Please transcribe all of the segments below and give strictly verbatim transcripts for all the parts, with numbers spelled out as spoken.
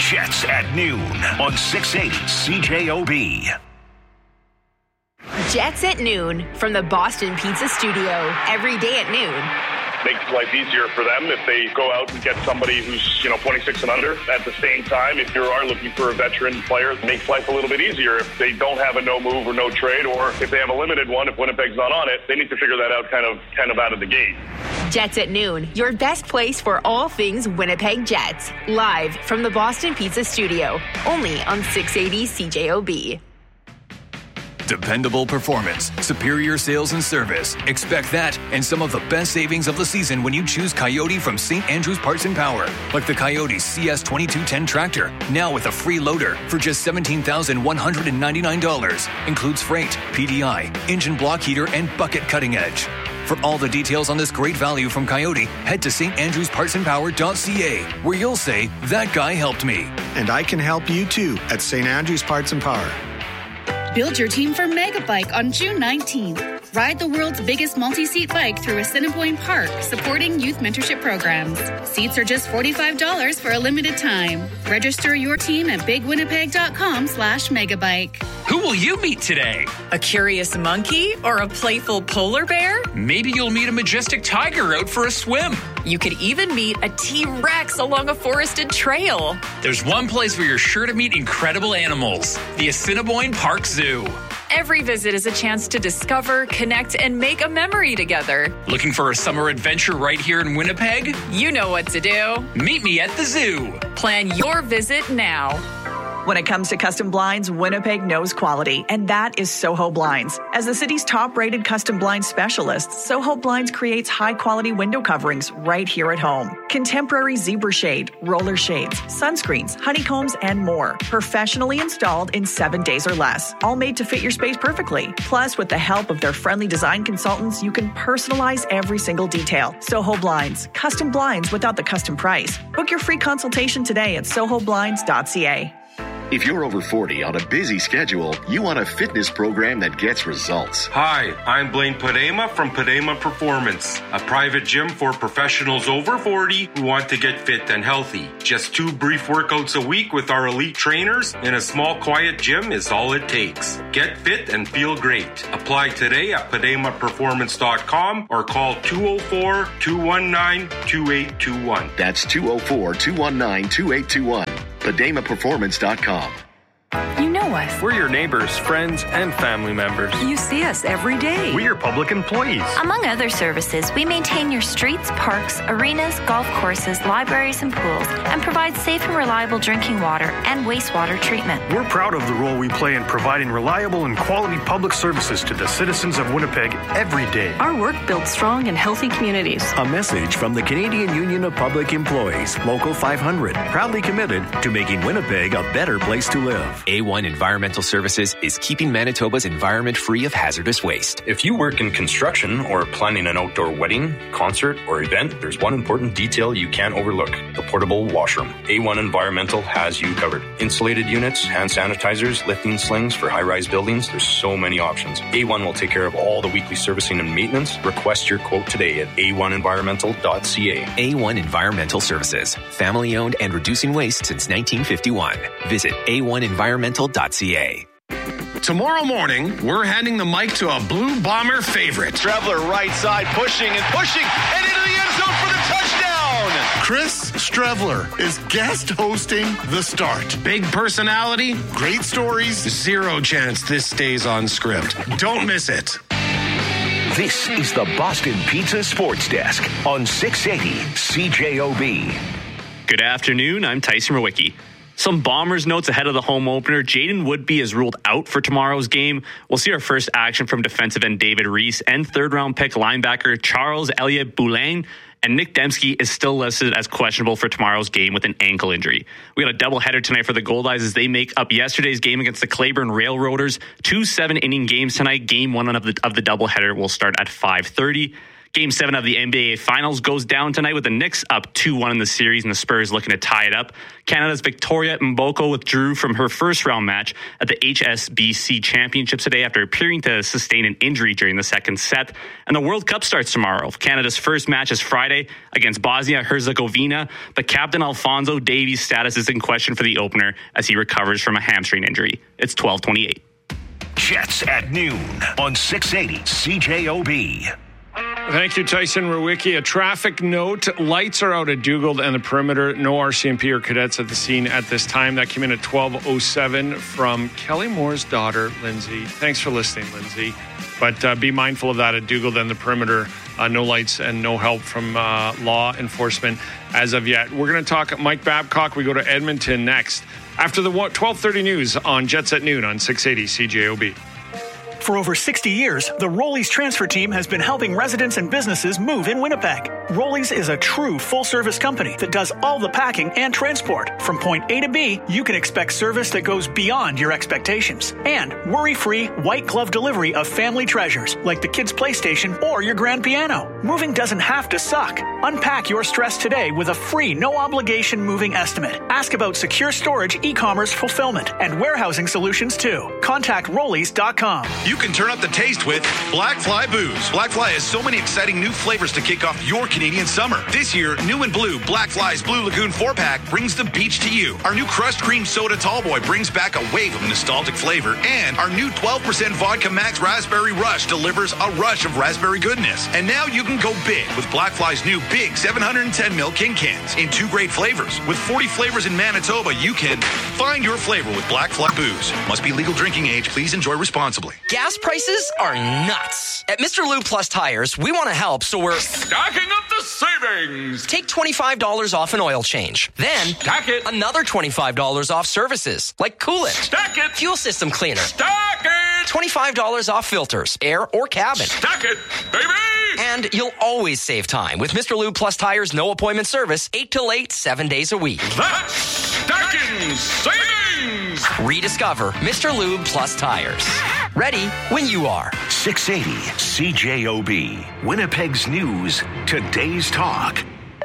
Jets at noon on six eighty C J O B. Jets at noon from the Boston Pizza Studio. Every day at noon. Makes life easier for them if they go out and get somebody who's, you know, twenty-six and under. At the same time, if you are looking for a veteran player, it makes life a little bit easier. If they don't have a no move or no trade, or if they have a limited one, if Winnipeg's not on it, they need to figure that out kind of kind of out of the gate. Jets at noon, your best place for all things Winnipeg Jets. Live from the Boston Pizza Studio, only on six eighty C J O B. Dependable performance, superior sales and service. Expect that and some of the best savings of the season when you choose Coyote from Saint Andrews Parts and Power. Like the Coyote C S twenty-two ten tractor, now with a free loader for just seventeen thousand one hundred ninety-nine dollars. Includes freight, P D I, engine block heater, and bucket cutting edge. For all the details on this great value from Coyote, head to st andrews parts and power dot c a, where you'll say, that guy helped me. And I can help you too at Saint Andrews Parts and Power. Build your team for Megabike on June nineteenth. Ride the world's biggest multi-seat bike through Assiniboine Park, supporting youth mentorship programs. Seats are just forty-five dollars for a limited time. Register your team at big winnipeg dot com slash megabike. Who will you meet today? A curious monkey or a playful polar bear? Maybe you'll meet a majestic tiger out for a swim. You could even meet a T-Rex along a forested trail. There's one place where you're sure to meet incredible animals, the Assiniboine Park Zoo. Every visit is a chance to discover, connect, and make a memory together. Looking for a summer adventure right here in Winnipeg? You know what to do. Meet me at the zoo. Plan your visit now. When it comes to custom blinds, Winnipeg knows quality, and that is Soho Blinds. As the city's top-rated custom blind specialist, Soho Blinds creates high-quality window coverings right here at home. Contemporary zebra shade, roller shades, sunscreens, honeycombs, and more. Professionally installed in seven days or less. All made to fit your space perfectly. Plus, with the help of their friendly design consultants, you can personalize every single detail. Soho Blinds. Custom blinds without the custom price. Book your free consultation today at soho blinds dot c a. If you're over forty on a busy schedule, you want a fitness program that gets results. Hi, I'm Blaine Padema from Padema Performance, a private gym for professionals over forty who want to get fit and healthy. Just two brief workouts a week with our elite trainers in a small, quiet gym is all it takes. Get fit and feel great. Apply today at padema performance dot com or call two oh four, two one nine, two eight two one. That's two oh four, two one nine, two eight two one. padema performance dot com. You know us. We're your neighbors, friends, and family members. You see us every day. We're your public employees. Among other services, we maintain your streets, parks, arenas, golf courses, libraries, and pools, and provide safe and reliable drinking water and wastewater treatment. We're proud of the role we play in providing reliable and quality public services to the citizens of Winnipeg every day. Our work builds strong and healthy communities. A message from the Canadian Union of Public Employees, Local five hundred, proudly committed to making Winnipeg a better place to live. A one Environmental Services is keeping Manitoba's environment free of hazardous waste. If you work in construction or planning an outdoor wedding, concert, or event, there's one important detail you can't overlook: the portable washroom. A one Environmental has you covered. Insulated units, hand sanitizers, lifting slings for high-rise buildings. There's so many options. A one will take care of all the weekly servicing and maintenance. Request your quote today at a one environmental dot c a. A one Environmental Services, family-owned and reducing waste since nineteen fifty-one. Visit a one environmental dot c a. Tomorrow morning, we're handing the mic to a Blue Bomber favorite. Streveler right side, pushing and pushing, and into the end zone for the touchdown. Chris Streveler is guest hosting The Start. Big personality, great stories, zero chance this stays on script. Don't miss it. This is the Boston Pizza Sports Desk on six eighty C J O B. Good afternoon, I'm Tyson Rowicki. Some Bombers notes ahead of the home opener. Jaden Woodby is ruled out for tomorrow's game. We'll see our first action from defensive end David Reese and third-round pick linebacker Charles Elliott Boulain. And Nick Dembski is still listed as questionable for tomorrow's game with an ankle injury. We got a doubleheader tonight for the Goldeyes as they make up yesterday's game against the Claiborne Railroaders. Two seven-inning games tonight. Game one of the, of the doubleheader will start at five thirty. Game seven of the N B A Finals goes down tonight with the Knicks up two one in the series and the Spurs looking to tie it up. Canada's Victoria Mboko withdrew from her first round match at the H S B C Championships today after appearing to sustain an injury during the second set. And the World Cup starts tomorrow. Canada's first match is Friday against Bosnia-Herzegovina, but Captain Alphonso Davies' status is in question for the opener as he recovers from a hamstring injury. It's twelve twenty-eight. Jets at noon on six eighty C J O B. Thank you, Tyson Rewicki. A traffic note. Lights are out at Dugald and the perimeter. No R C M P or cadets at the scene at this time. That came in at twelve oh seven from Kelly Moore's daughter, Lindsay. Thanks for listening, Lindsay. But uh, be mindful of that at Dugald and the perimeter. Uh, no lights and no help from uh, law enforcement as of yet. We're going to talk Mike Babcock. We go to Edmonton next after the twelve thirty news on Jets at noon on six eighty C J O B. For over sixty years, the Rollies transfer team has been helping residents and businesses move in Winnipeg. Rollies is a true full-service company that does all the packing and transport. From point A to B, you can expect service that goes beyond your expectations. And worry-free, white-glove delivery of family treasures like the kids' PlayStation or your grand piano. Moving doesn't have to suck. Unpack your stress today with a free, no-obligation moving estimate. Ask about secure storage, e-commerce fulfillment, and warehousing solutions, too. Contact Rollies dot com. You can turn up the taste with Black Fly Booze. Black Fly has so many exciting new flavors to kick off your Canadian summer. This year, new and blue, Black Fly's Blue Lagoon four-pack brings the beach to you. Our new Crushed Cream Soda Tallboy brings back a wave of nostalgic flavor. And our new twelve percent Vodka Max Raspberry Rush delivers a rush of raspberry goodness. And now you can go big with Black Fly's new big seven hundred ten milliliter King Cans in two great flavors. With forty flavors in Manitoba, you can find your flavor with Black Fly Booze. Must be legal drinking age. Please enjoy responsibly. Gas prices are nuts. At Mister Lube Plus Tires, we want to help, so we're stacking up the savings. Take twenty-five dollars off an oil change. Then stack it. Another twenty-five dollars off services, like coolant. Stack it. Fuel system cleaner. Stack it. twenty-five dollars off filters, air or cabin. Stack it, baby. And you'll always save time with Mister Lube Plus Tires no appointment service, eight till eight, seven days a week. That's stacking savings. Rediscover Mister Lube Plus Tires. Ready when you are. six eighty C J O B. Winnipeg's news. Today's talk.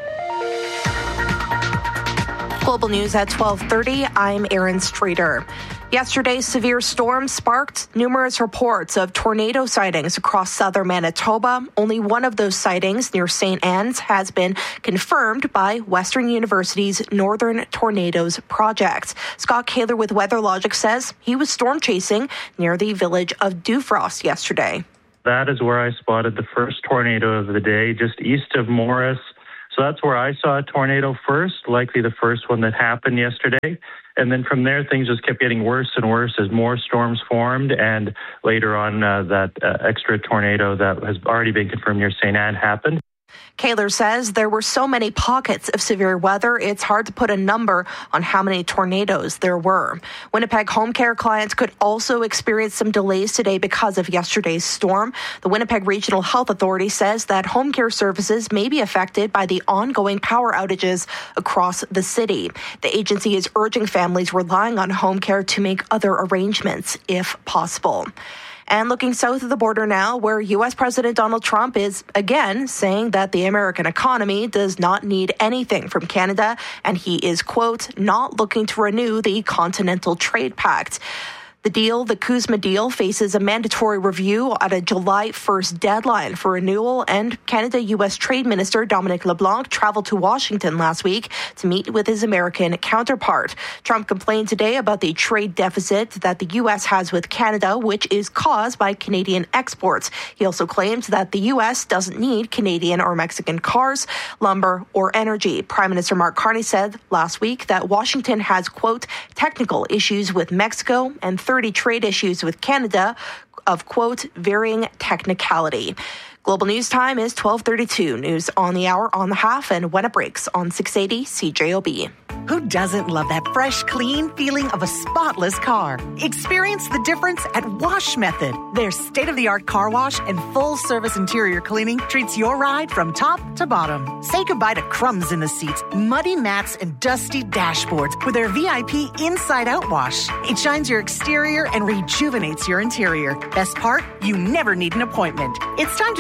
Global News at twelve thirty. I'm Erin Streeter. Yesterday's severe storm sparked numerous reports of tornado sightings across southern Manitoba. Only one of those sightings near Saint Anne's has been confirmed by Western University's Northern Tornadoes Project. Scott Kaler with WeatherLogic says he was storm chasing near the village of Dufrost yesterday. That is where I spotted the first tornado of the day, just east of Morris. So that's where I saw a tornado first, likely the first one that happened yesterday. And then from there, things just kept getting worse and worse as more storms formed. And later on, uh, that uh, extra tornado that has already been confirmed near Saint Anne happened. Kaler says there were so many pockets of severe weather, it's hard to put a number on how many tornadoes there were. Winnipeg home care clients could also experience some delays today because of yesterday's storm. The Winnipeg Regional Health Authority says that home care services may be affected by the ongoing power outages across the city. The agency is urging families relying on home care to make other arrangements if possible. And looking south of the border now, where U S President Donald Trump is again saying that the American economy does not need anything from Canada, and he is, quote, not looking to renew the Continental Trade Pact. The deal, the CUSMA deal, faces a mandatory review at a July first deadline for renewal, and Canada-U S Trade Minister Dominic LeBlanc traveled to Washington last week to meet with his American counterpart. Trump complained today about the trade deficit that the U S has with Canada, which is caused by Canadian exports. He also claimed that the U S doesn't need Canadian or Mexican cars, lumber, or energy. Prime Minister Mark Carney said last week that Washington has, quote, technical issues with Mexico and thirty trade issues with Canada of, quote, varying technicality. Global News Time is twelve thirty-two. News on the hour, on the half, and when it breaks on six eighty C J O B. Who doesn't love that fresh, clean feeling of a spotless car? Experience the difference at Wash Method. Their state-of-the-art car wash and full-service interior cleaning treats your ride from top to bottom. Say goodbye to crumbs in the seats, muddy mats, and dusty dashboards with their V I P inside-out wash. It shines your exterior and rejuvenates your interior. Best part? You never need an appointment. It's time to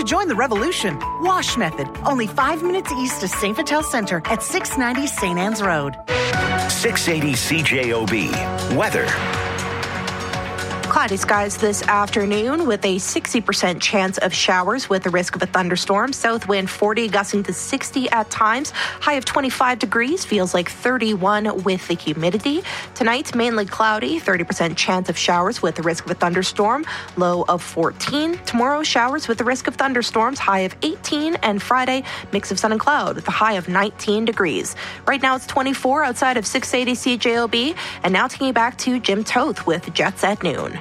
Join the revolution. Wash Method, only five minutes east of Saint Vital Center at six ninety Saint Anne's Road. six eighty C J O B. Weather. Cloudy skies this afternoon with a sixty percent chance of showers with the risk of a thunderstorm. South wind forty, gusting to sixty at times. High of twenty-five degrees, feels like thirty-one with the humidity. Tonight, mainly cloudy, thirty percent chance of showers with the risk of a thunderstorm. Low of fourteen. Tomorrow, showers with the risk of thunderstorms, high of eighteen. And Friday, mix of sun and cloud with a high of nineteen degrees. Right now, it's twenty-four outside of six eighty C J O B. And now taking you back to Jim Toth with Jets at Noon.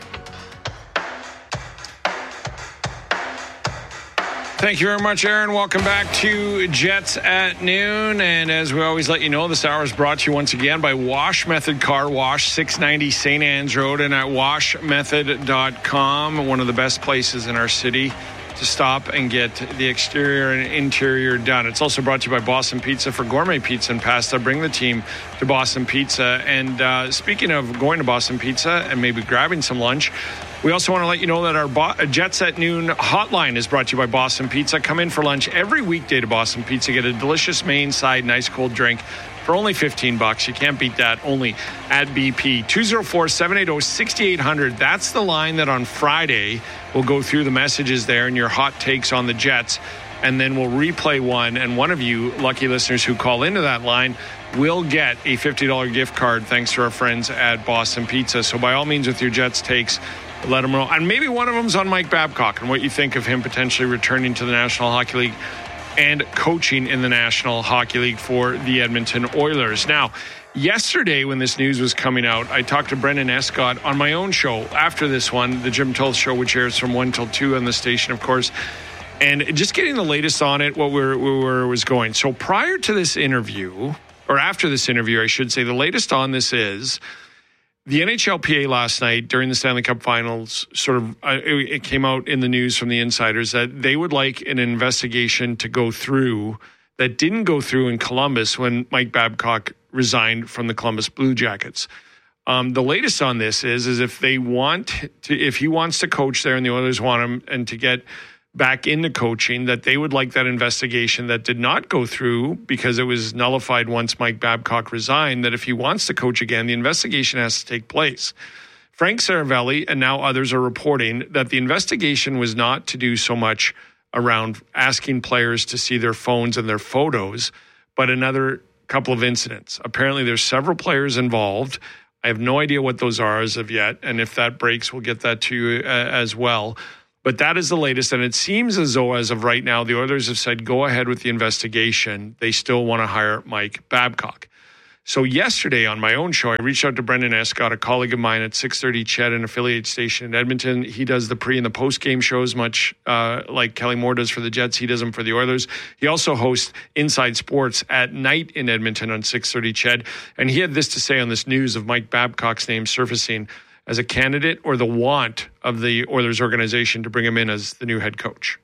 Thank you very much, Aaron. Welcome back to Jets at Noon. And as we always let you know, this hour is brought to you once again by Wash Method Car Wash, six ninety Saint Anne's Road, and at wash method dot com, one of the best places in our city to stop and get the exterior and interior done. It's also brought to you by Boston Pizza for gourmet pizza and pasta. Bring the team to Boston Pizza. And uh, speaking of going to Boston Pizza and maybe grabbing some lunch, we also want to let you know that our Bo- Jets at Noon hotline is brought to you by Boston Pizza. Come in for lunch every weekday to Boston Pizza. Get a delicious main side, nice cold drink for only fifteen bucks. You can't beat that. Only at B P. two oh four, seven eight oh, six eight hundred. That's the line that on Friday we'll go through the messages there and your hot takes on the Jets. And then we'll replay one. And one of you lucky listeners who call into that line will get a fifty dollars gift card thanks to our friends at Boston Pizza. So by all means, with your Jets takes, let them know. And maybe one of them's on Mike Babcock and what you think of him potentially returning to the National Hockey League and coaching in the National Hockey League for the Edmonton Oilers. Now, yesterday when this news was coming out, I talked to Brendan Escott on my own show after this one, the Jim Toth Show, which airs from one till two on the station, of course, and just getting the latest on it, what we're, where it was going. So prior to this interview, or after this interview, I should say, the latest on this is the N H L P A last night during the Stanley Cup Finals, sort of, uh, it, it came out in the news from the insiders that they would like an investigation to go through that didn't go through in Columbus when Mike Babcock resigned from the Columbus Blue Jackets. Um, the latest on this is, is if they want to, if he wants to coach there and the Oilers want him and to get back into coaching, that they would like that investigation that did not go through because it was nullified once Mike Babcock resigned, that if he wants to coach again, the investigation has to take place. Frank Saravelli and now others are reporting that the investigation was not to do so much around asking players to see their phones and their photos, but another couple of incidents. Apparently there's several players involved. I have no idea what those are as of yet, and if that breaks, we'll get that to you uh, as well. But that is the latest, and it seems as though, as of right now, the Oilers have said, go ahead with the investigation. They still want to hire Mike Babcock. So yesterday on my own show, I reached out to Brendan Escott, a colleague of mine at six thirty C H E D, an affiliate station in Edmonton. He does the pre- and the post-game shows, much uh, like Kelly Moore does for the Jets. He does them for the Oilers. He also hosts Inside Sports at night in Edmonton on six thirty C H E D. And he had this to say on this news of Mike Babcock's name surfacing as a candidate or the want of the Oilers organization to bring him in as the new head coach.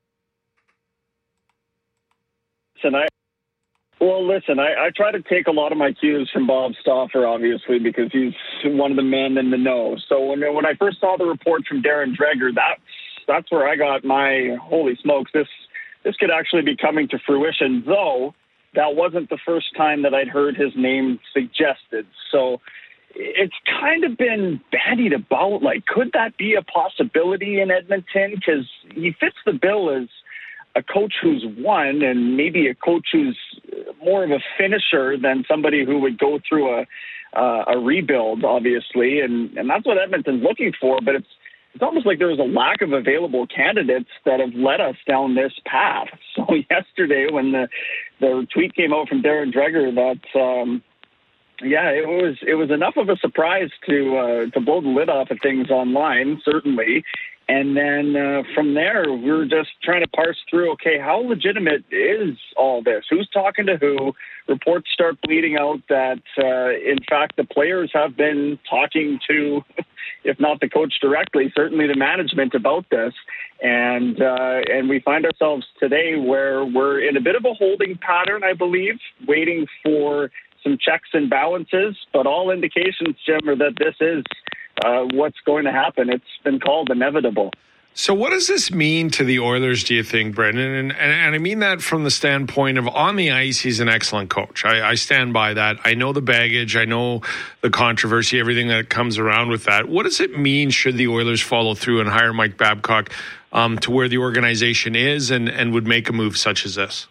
Tonight. Well, listen, I, I try to take a lot of my cues from Bob Stauffer, obviously, because he's one of the men in the know. So when when I first saw the report from Darren Dreger, that's that's where I got my, holy smokes, this this could actually be coming to fruition, though that wasn't the first time that I'd heard his name suggested. So it's kind of been bandied about, like, could that be a possibility in Edmonton? Because he fits the bill as a coach who's won and maybe a coach who's more of a finisher than somebody who would go through a uh, a rebuild, obviously. And, and that's what Edmonton's looking for. But it's it's almost like there was a lack of available candidates that have led us down this path. So yesterday when the, the tweet came out from Darren Dreger that, um, yeah, it was it was enough of a surprise to uh, to blow the lid off of things online, certainly. And then uh, from there, we were just trying to parse through, okay, how legitimate is all this? Who's talking to who? Reports start bleeding out that, uh, in fact, the players have been talking to, if not the coach directly, certainly the management about this. And uh, and we find ourselves today where we're in a bit of a holding pattern, I believe, waiting for some checks and balances. But all indications, Jim, are that this is Uh, what's going to happen. It's been called inevitable. So what does this mean to the Oilers, do you think, Brendan? And, and, and I mean that from the standpoint of on the ice, he's an excellent coach. I, I stand by that. I know the baggage. I know the controversy, everything that comes around with that. What does it mean should the Oilers follow through and hire Mike Babcock um, to where the organization is and, and would make a move such as this?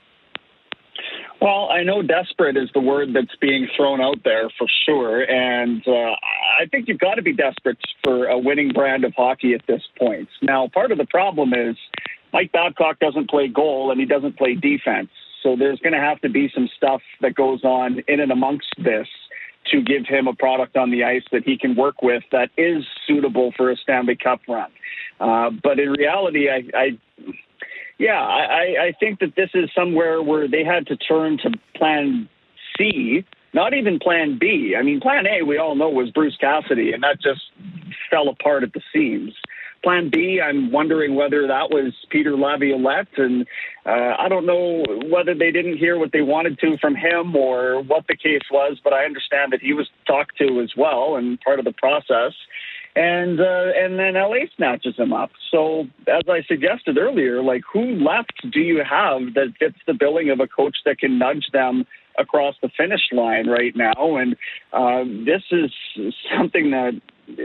Well, I know desperate is the word that's being thrown out there for sure. And uh, I think you've got to be desperate for a winning brand of hockey at this point. Now, part of the problem is Mike Babcock doesn't play goal and he doesn't play defense. So there's going to have to be some stuff that goes on in and amongst this to give him a product on the ice that he can work with that is suitable for a Stanley Cup run. Uh, but in reality, I... I Yeah, I, I think that this is somewhere where they had to turn to plan C, not even plan B. I mean, plan A, we all know, was Bruce Cassidy, and that just fell apart at the seams. Plan B, I'm wondering whether that was Peter Laviolette, and uh, I don't know whether they didn't hear what they wanted to from him or what the case was, but I understand that he was talked to as well and part of the process. And uh, and then L A snatches him up. So as I suggested earlier, like who left do you have that fits the billing of a coach that can nudge them across the finish line right now? And uh, this is something that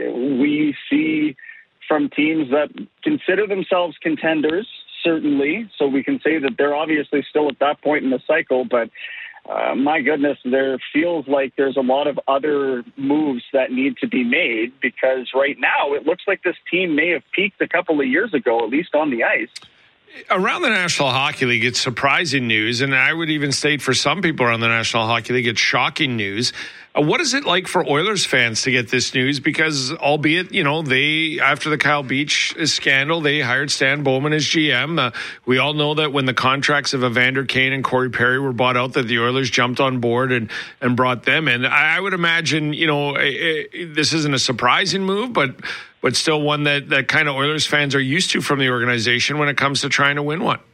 we see from teams that consider themselves contenders, certainly. So we can say that they're obviously still at that point in the cycle, but Uh, my goodness, there feels like there's a lot of other moves that need to be made because right now it looks like this team may have peaked a couple of years ago, at least on the ice. Around the National Hockey League, it's surprising news, and I would even state for some people around the National Hockey League, it's shocking news. Uh, what is it like for Oilers fans to get this news? Because albeit, you know, they, after the Kyle Beach scandal, they hired Stan Bowman as G M. Uh, we all know that when the contracts of Evander Kane and Corey Perry were bought out, that the Oilers jumped on board and, and brought them in. I, I would imagine, you know, it, it, this isn't a surprising move, but but still one that, that kind of Oilers fans are used to from the organization when it comes to trying to win one.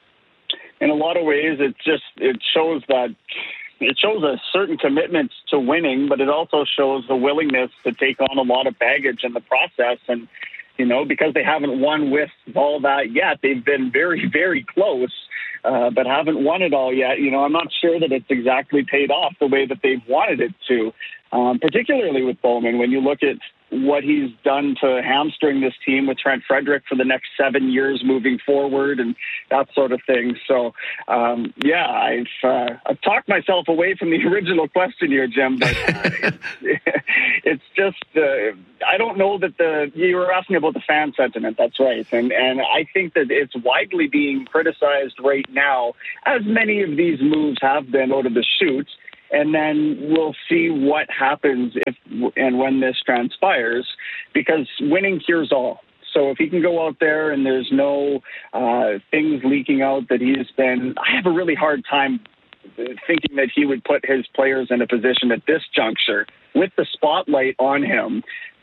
In a lot of ways, it just it shows that it shows a certain commitment to winning, but it also shows the willingness to take on a lot of baggage in the process. And, you know, because they haven't won with all that yet, they've been very, very close, uh, but haven't won it all yet. You know, I'm not sure that it's exactly paid off the way that they've wanted it to, um, particularly with Bowman. When you look at what he's done to hamstring this team with Trent Frederick for the next seven years moving forward and that sort of thing. So, um, yeah, I've uh, I've talked myself away from the original question here, Jim, but uh, it's, it's just, uh, I don't know that the, you were asking about the fan sentiment, that's right. And, and I think that it's widely being criticized right now, as many of these moves have been out of the chute. And then we'll see what happens if and when this transpires, because winning cures all. So if he can go out there and there's no uh, things leaking out that he's been, I have a really hard time thinking that he would put his players in a position at this juncture with the spotlight on him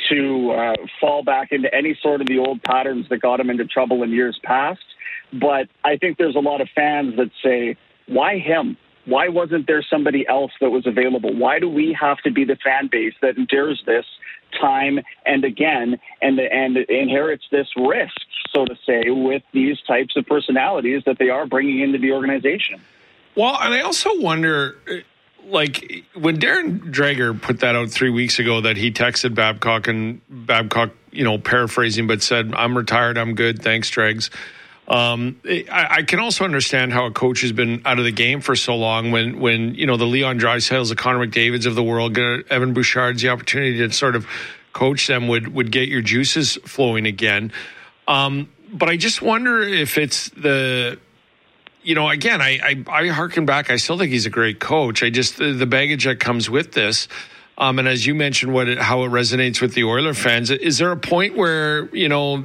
to uh, fall back into any sort of the old patterns that got him into trouble in years past. But I think there's a lot of fans that say, why him? Why wasn't there somebody else that was available? Why do we have to be the fan base that endures this time and again and and inherits this risk, so to say, with these types of personalities that they are bringing into the organization? Well, and I also wonder, like, when Darren Dreger put that out three weeks ago that he texted Babcock and Babcock, you know, paraphrasing, but said, I'm retired, I'm good, thanks, Dregs. Um, I, I can also understand how a coach has been out of the game for so long when, when you know, the Leon Draisaitls, the Connor McDavids of the world, Evan Bouchard's, the opportunity to sort of coach them would, would get your juices flowing again. Um, but I just wonder if it's the, you know, again, I, I, I hearken back. I still think he's a great coach. I just, the, the baggage that comes with this. Um, and as you mentioned, what it, how it resonates with the Oiler fans, is there a point where, you know,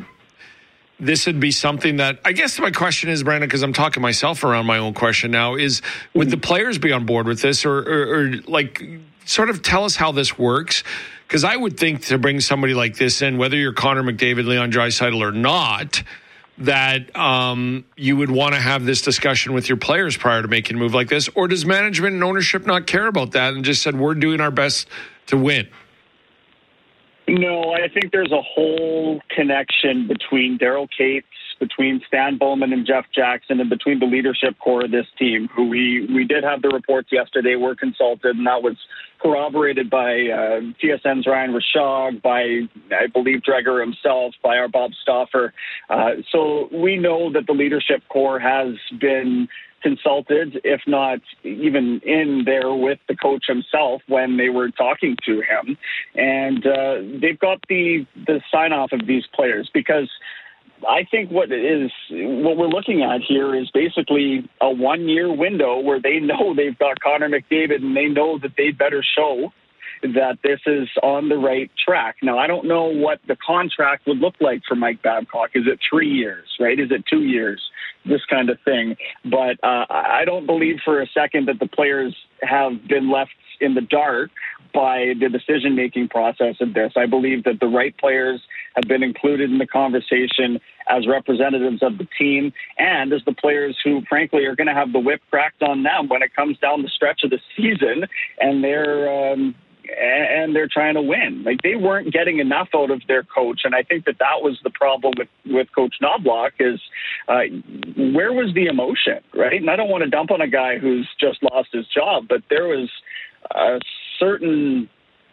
this would be something that, I guess my question is, Brandon, because I'm talking myself around my own question now, is would the players be on board with this or, or, or like sort of tell us how this works? Because I would think to bring somebody like this in, whether you're Connor McDavid, Leon Draisaitl or not, that um, you would want to have this discussion with your players prior to making a move like this? Or does management and ownership not care about that and just said, we're doing our best to win? No, I think there's a whole connection between Daryl Cates, between Stan Bowman and Jeff Jackson, and between the leadership core of this team, who we, we did have the reports yesterday, were consulted, and that was corroborated by uh, T S N's Ryan Rashog, by, I believe, Dreger himself, by our Bob Stauffer. Uh, so we know that the leadership core has been consulted, if not even in there with the coach himself when they were talking to him. And uh, they've got the, the sign-off of these players, because I think what is what we're looking at here is basically a one-year window where they know they've got Connor McDavid, and they know that they'd better show that this is on the right track. Now, I don't know what the contract would look like for Mike Babcock. Is it three years, right? Is it two years? This kind of thing. But uh, I don't believe for a second that the players have been left in the dark by the decision-making process of this. I believe that the right players have been included in the conversation as representatives of the team, and as the players who, frankly, are going to have the whip cracked on them when it comes down the stretch of the season, and they're um, and they're trying to win. Like, they weren't getting enough out of their coach, and I think that that was the problem with, with Coach Knobloch is uh, where was the emotion, right? And I don't want to dump on a guy who's just lost his job, but there was a certain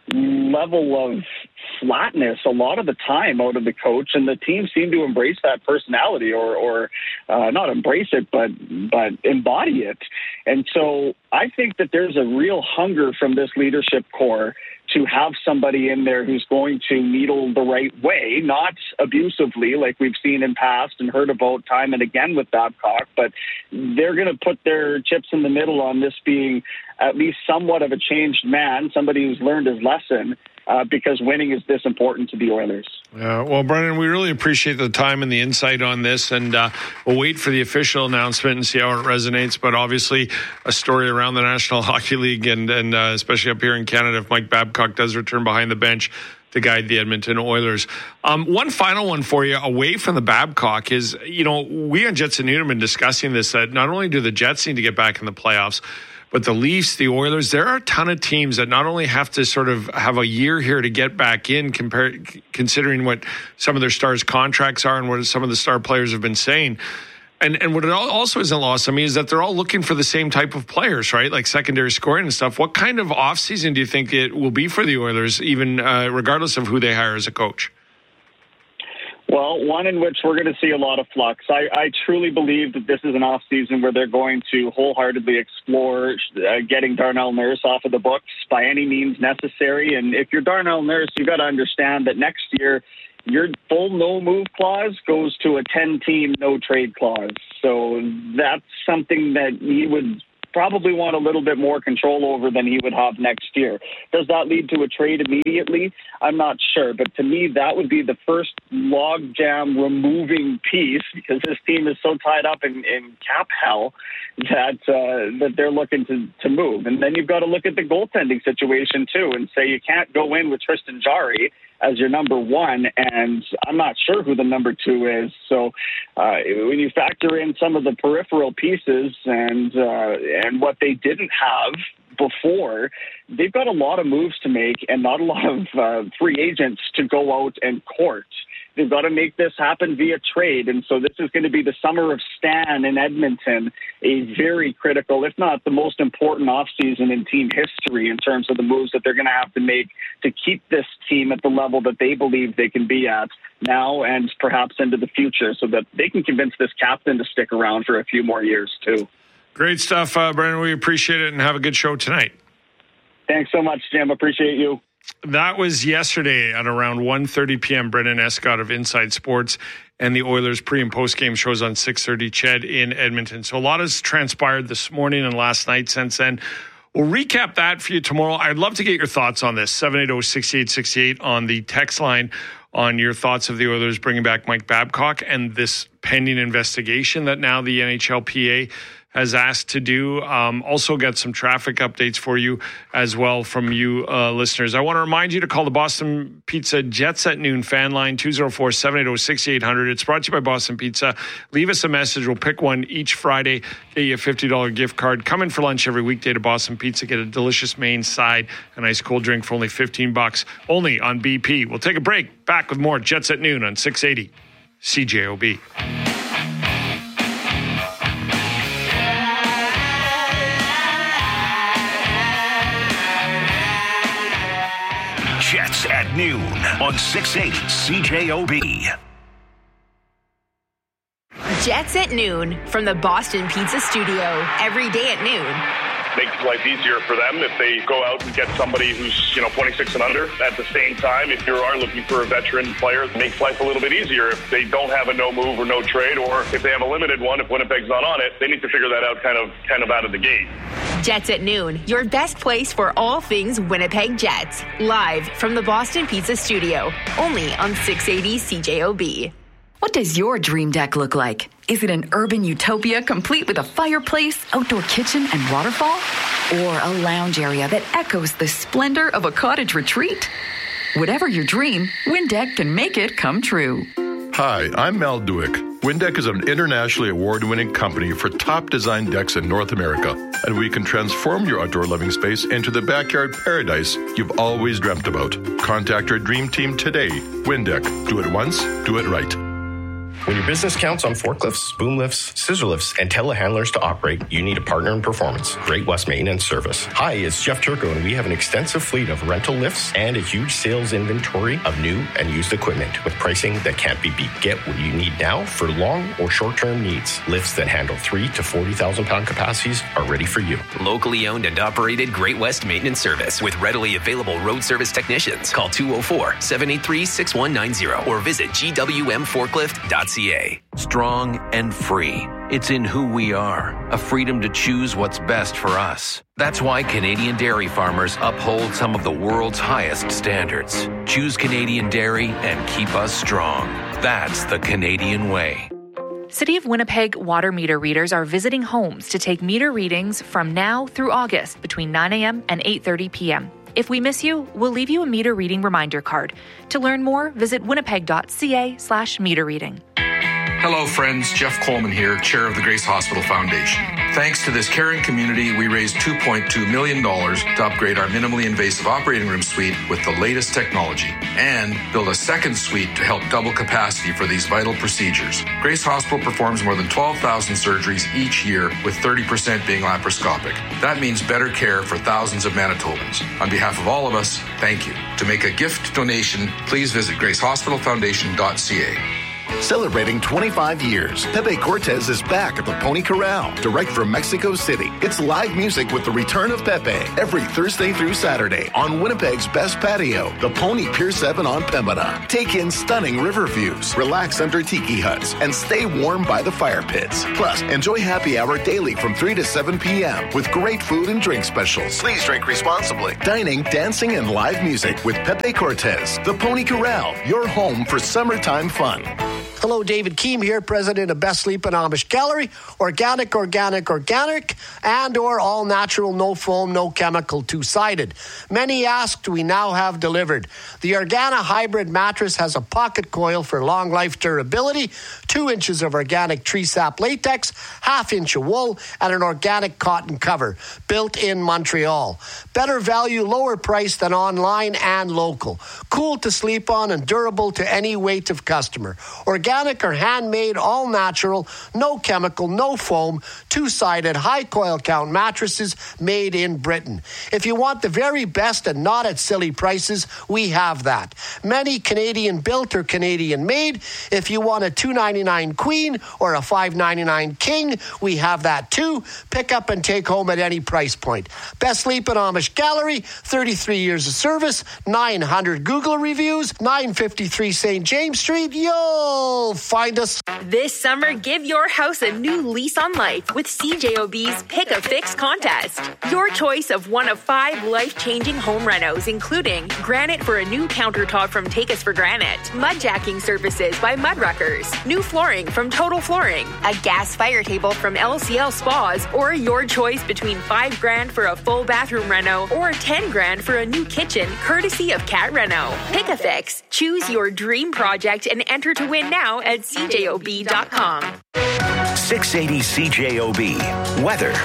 level of flatness a lot of the time out of the coach, and the team seemed to embrace that personality, or, or uh, not embrace it, but but embody it. And so I think that there's a real hunger from this leadership core to have somebody in there who's going to needle the right way, not abusively like we've seen in past and heard about time and again with Babcock, but they're going to put their chips in the middle on this being at least somewhat of a changed man, somebody who's learned his lesson, uh, because winning is this important to the Oilers. Yeah, well, Brendan, we really appreciate the time and the insight on this, and uh, we'll wait for the official announcement and see how it resonates. But obviously, a story around the National Hockey League, and, and uh, especially up here in Canada, if Mike Babcock does return behind the bench to guide the Edmonton Oilers. Um, one final one for you, away from the Babcock, is, you know, we on Jets and Noon have been discussing this, that not only do the Jets need to get back in the playoffs, but the Leafs, the Oilers, there are a ton of teams that not only have to sort of have a year here to get back in, compared, considering what some of their stars' contracts are and what some of the star players have been saying. And and what it also isn't lost on me is that they're all looking for the same type of players, right? Like secondary scoring and stuff. What kind of offseason do you think it will be for the Oilers, even uh, regardless of who they hire as a coach? Well, one in which we're going to see a lot of flux. I, I truly believe that this is an off-season where they're going to wholeheartedly explore uh, getting Darnell Nurse off of the books by any means necessary. And if you're Darnell Nurse, you've got to understand that next year your full no-move clause goes to a ten-team no-trade clause. So that's something that he would probably want a little bit more control over than he would have next year. Does that lead to a trade immediately? I'm not sure. But to me, that would be the first logjam removing piece, because this team is so tied up in, in cap hell that uh, that they're looking to, to move. And then you've got to look at the goaltending situation, too, and say you can't go in with Tristan Jarry as your number one, and I'm not sure who the number two is. So uh, when you factor in some of the peripheral pieces and uh, and what they didn't have before, they've got a lot of moves to make and not a lot of uh, free agents to go out and court. They've got to make this happen via trade. And so this is going to be the summer of Stan in Edmonton, a very critical, if not the most important offseason in team history in terms of the moves that they're going to have to make to keep this team at the level that they believe they can be at now and perhaps into the future, so that they can convince this captain to stick around for a few more years too. Great stuff, uh, Brendan. We appreciate it, and have a good show tonight. Thanks so much, Jim. Appreciate you. That was yesterday at around one thirty p.m. Brendan Escott of Inside Sports and the Oilers pre- and post-game shows on six thirty C H E D in Edmonton. So a lot has transpired this morning and last night since then. We'll recap that for you tomorrow. I'd love to get your thoughts on this. seven eight zero, six eight six eight on the text line on your thoughts of the Oilers bringing back Mike Babcock and this pending investigation that now the N H L P A has asked to do. Um, also get some traffic updates for you as well from you uh, listeners. I want to remind you to call the Boston Pizza Jets at Noon fan line, two oh four, seven eight oh, six eight hundred. It's brought to you by Boston Pizza. Leave us a message. We'll pick one each Friday, get you a fifty dollars gift card. Come in for lunch every weekday to Boston Pizza. Get a delicious main side, a nice cold drink for only fifteen bucks. Only on B P. We'll take a break. Back with more Jets at Noon on six eighty C J O B. Jets at Noon on six eighty C J O B. Jets at Noon from the Boston Pizza Studio. Every day at noon. Makes life easier for them if they go out and get somebody who's, you know, twenty-six and under. At the same time, if you are looking for a veteran player, it makes life a little bit easier. If they don't have a no move or no trade, or if they have a limited one, if Winnipeg's not on it, they need to figure that out kind of kind of out of the gate. Jets at Noon, your best place for all things Winnipeg Jets. Live from the Boston Pizza Studio. Only on six eighty C J O B. What does your dream deck look like? Is it an urban utopia complete with a fireplace, outdoor kitchen, and waterfall? Or a lounge area that echoes the splendor of a cottage retreat? Whatever your dream, Windeck can make it come true. Hi, I'm Mal Duick. Windeck is an internationally award-winning company for top design decks in North America, and we can transform your outdoor living space into the backyard paradise you've always dreamt about. Contact our dream team today. Windeck. Do it once, do it right. When your business counts on forklifts, boom lifts, scissor lifts, and telehandlers to operate, you need a partner in performance. Great West Maintenance Service. Hi, it's Jeff Turco, and we have an extensive fleet of rental lifts and a huge sales inventory of new and used equipment with pricing that can't be beat. Get what you need now for long or short-term needs. Lifts that handle three to forty thousand pound capacities are ready for you. Locally owned and operated Great West Maintenance Service with readily available road service technicians. Call two oh four, seven eight three, six one nine zero or visit G W M forklift dot c a. Strong and free. It's in who we are, a freedom to choose what's best for us. That's why Canadian dairy farmers uphold some of the world's highest standards. Choose Canadian dairy and keep us strong. That's the Canadian way. City of Winnipeg water meter readers are visiting homes to take meter readings from now through August between nine a.m. and eight thirty p.m. If we miss you, we'll leave you a meter reading reminder card. To learn more, visit winnipeg dot c a slash meter reading. Hello, friends. Jeff Coleman here, chair of the Grace Hospital Foundation. Thanks to this caring community, we raised two point two million dollars to upgrade our minimally invasive operating room suite with the latest technology and build a second suite to help double capacity for these vital procedures. Grace Hospital performs more than twelve thousand surgeries each year, with thirty percent being laparoscopic. That means better care for thousands of Manitobans. On behalf of all of us, thank you. To make a gift donation, please visit grace hospital foundation dot c a. Celebrating twenty-five years, Pepe Cortez is back at the Pony Corral, direct from Mexico City. It's live music with the return of Pepe every Thursday through Saturday on Winnipeg's best patio, the Pony Pier seven on Pembina. Take in stunning river views, relax under tiki huts, and stay warm by the fire pits. Plus, enjoy happy hour daily from three to seven p.m. with great food and drink specials. Please drink responsibly. Dining, dancing, and live music with Pepe Cortez. The Pony Corral, your home for summertime fun. Hello, David Keem here, president of Best Sleep and Amish Gallery. Organic, organic, organic, and or all natural, no foam, no chemical, two-sided. Many asked, we now have delivered. The Organa Hybrid mattress has a pocket coil for long life durability, two inches of organic tree sap latex, half inch of wool, and an organic cotton cover, built in Montreal. Better value, lower price than online and local. Cool to sleep on and durable to any weight of customer. Organic Organic or handmade, all natural, no chemical, no foam, two-sided, high coil count mattresses made in Britain. If you want the very best and not at silly prices, we have that. Many Canadian built or Canadian made. If you want a two ninety-nine queen or a five ninety-nine king, we have that too. Pick up and take home at any price point. Best Sleep in Amish Gallery, thirty-three years of service, nine hundred Google reviews, nine fifty-three Saint James Street. Yo! You'll find us. This summer, give your house a new lease on life with C J O B's Pick a Fix contest. Your choice of one of five life-changing home renos, including granite for a new countertop from Take Us for Granite, mud jacking surfaces by Mudruckers, new flooring from Total Flooring, a gas fire table from L C L Spas, or your choice between five grand for a full bathroom reno or ten grand for a new kitchen, courtesy of Cat Reno. Pick a Fix. Choose your dream project and enter to win now at C J O B dot com. six eighty C J O B. Weather.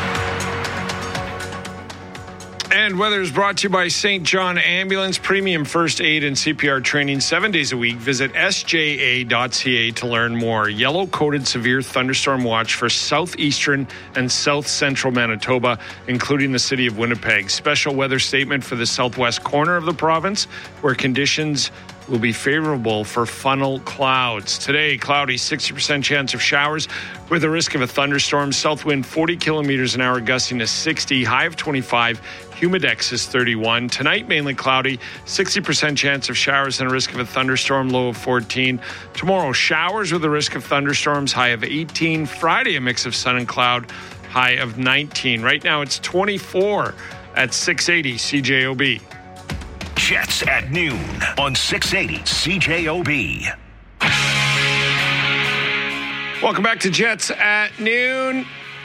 And weather is brought to you by Saint John Ambulance, premium first aid and C P R training seven days a week. Visit S J A dot C A to learn more. Yellow-coated severe thunderstorm watch for southeastern and south central Manitoba, including the city of Winnipeg. Special weather statement for the southwest corner of the province, where conditions will be favorable for funnel clouds. Today, cloudy, sixty percent chance of showers with a risk of a thunderstorm. South wind forty kilometers an hour, gusting to sixty, high of twenty-five. Humidex is thirty-one. Tonight, mainly cloudy, sixty percent chance of showers and a risk of a thunderstorm, low of fourteen. Tomorrow, showers with a risk of thunderstorms, high of eighteen. Friday, a mix of sun and cloud, high of nineteen. Right now, it's twenty-four at six eighty C J O B. Jets at noon on six eighty C J O B. Welcome back to Jets at noon.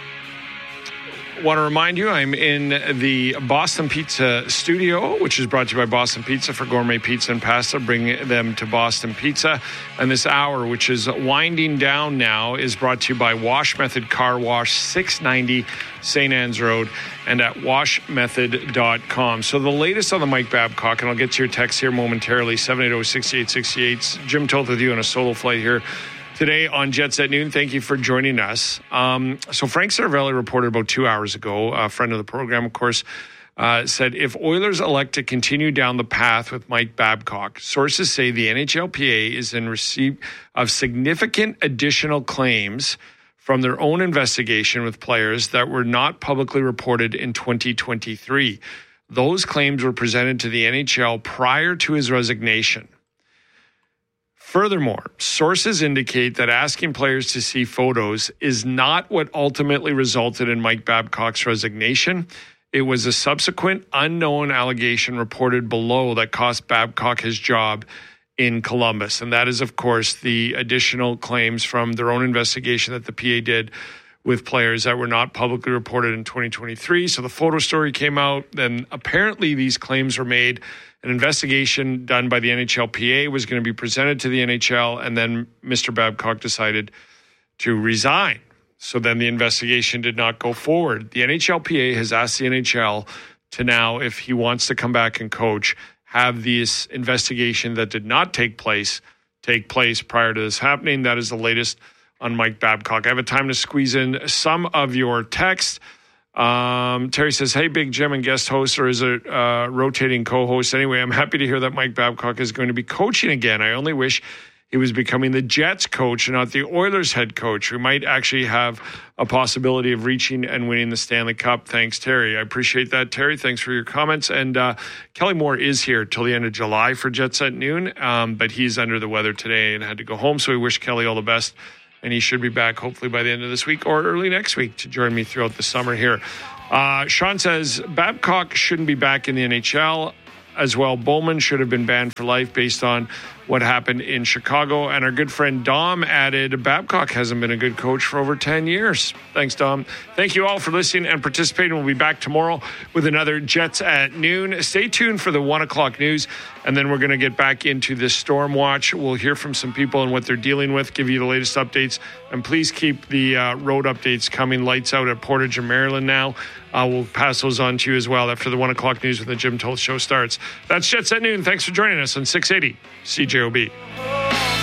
Want to remind you, I'm in the Boston Pizza studio, which is brought to you by Boston Pizza. For gourmet pizza and pasta, bring them to Boston Pizza. And this hour, which is winding down now, is brought to you by Wash Method Car Wash, six ninety Saint Anne's Road, and at wash method dot com. So the latest on the Mike Babcock, and I'll get to your text here momentarily, seven eight zero, six eight six eight. Jim Toth with you on a solo flight here today on Jets at Noon. Thank you for joining us. Um, so Frank Saravelli reported about two hours ago, a friend of the program, of course, uh, said if Oilers elect to continue down the path with Mike Babcock, sources say the N H L P A is in receipt of significant additional claims from their own investigation with players that were not publicly reported in twenty twenty-three. Those claims were presented to the N H L prior to his resignation. Furthermore, sources indicate that asking players to see photos is not what ultimately resulted in Mike Babcock's resignation. It was a subsequent unknown allegation reported below that cost Babcock his job in Columbus. And that is, of course, the additional claims from their own investigation that the P A did with players that were not publicly reported in twenty twenty-three. So the photo story came out. Then apparently these claims were made. An investigation done by the N H L P A was going to be presented to the N H L, and then Mister Babcock decided to resign. So then the investigation did not go forward. The N H L P A has asked the N H L to now, if he wants to come back and coach, have this investigation that did not take place take place prior to this happening. That is the latest on Mike Babcock. I have a time to squeeze in some of your text. Um, Terry says, hey, Big Jim and guest host, or is it uh, rotating co-host? Anyway, I'm happy to hear that Mike Babcock is going to be coaching again. I only wish he was becoming the Jets coach and not the Oilers head coach. We might actually have a possibility of reaching and winning the Stanley Cup. Thanks, Terry. I appreciate that, Terry. Thanks for your comments. And uh, Kelly Moore is here till the end of July for Jets at Noon, um, but he's under the weather today and had to go home. So we wish Kelly all the best. And he should be back hopefully by the end of this week or early next week to join me throughout the summer here. Uh, Sean says Babcock shouldn't be back in the N H L as well. Bowman should have been banned for life based on what happened in Chicago. And our good friend Dom added, Babcock hasn't been a good coach for over ten years. Thanks, Dom. Thank you all for listening and participating. We'll be back tomorrow with another Jets at Noon. Stay tuned for the one o'clock news. And then we're going to get back into this storm watch. We'll hear from some people and what they're dealing with, give you the latest updates. And please keep the uh, road updates coming. Lights out at Portage and Maryland now. Uh, we'll pass those on to you as well after the one o'clock news when the Jim Toth Show starts. That's Jets at Noon. Thanks for joining us on six eighty C J O B.